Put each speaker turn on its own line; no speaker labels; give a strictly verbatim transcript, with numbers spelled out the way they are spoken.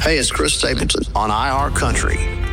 Hey, it's Chris Stapleton on I R Country.